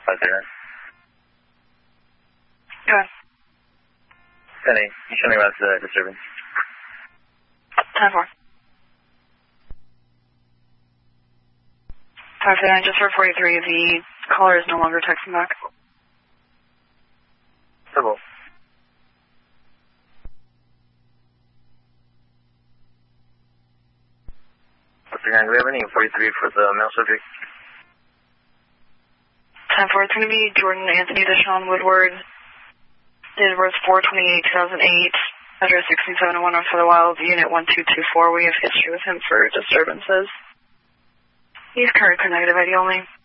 Go ahead. 10-8, you show me about the disturbance. 10-4. 5-9, just for 43, the caller is no longer texting back. Double. Do we have any 43 for the male subject? 10-4, it's going to be Jordan Anthony Deshaun Woodward. Date of birth 4/28/2008. Address 1671 on for the Wild, Unit 1224. We have history with him for disturbances. He's card connected ID only.